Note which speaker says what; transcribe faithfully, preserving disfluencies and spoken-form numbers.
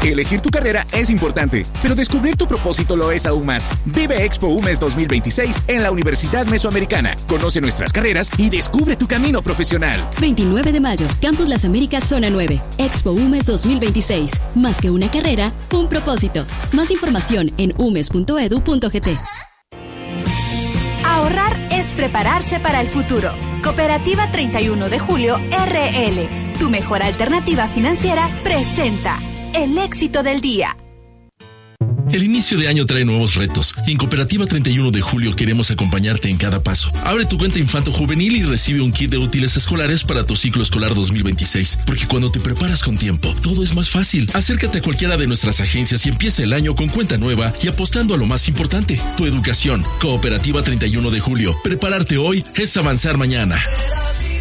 Speaker 1: Elegir tu carrera es importante, pero descubrir tu propósito lo es aún más. Vive Expo UMES dos mil veintiséis en la Universidad Mesoamericana. Conoce nuestras carreras y descubre tu camino profesional.
Speaker 2: veintinueve de mayo, Campus Las Américas, Zona nueve. Expo UMES dos mil veintiséis. Más que una carrera, un propósito. Más información en umes punto edu punto g t.
Speaker 3: Ahorrar es prepararse para el futuro. Cooperativa treinta y uno de julio R L, tu mejor alternativa financiera, presenta el éxito del día.
Speaker 4: El inicio de año trae nuevos retos y en Cooperativa treinta y uno de julio queremos acompañarte en cada paso. Abre tu cuenta infanto-juvenil y recibe un kit de útiles escolares para tu ciclo escolar dos mil veintiséis, porque cuando te preparas con tiempo, todo es más fácil. Acércate a cualquiera de nuestras agencias y empieza el año con cuenta nueva y apostando a lo más importante, tu educación. Cooperativa treinta y uno de julio. Prepararte hoy es avanzar mañana.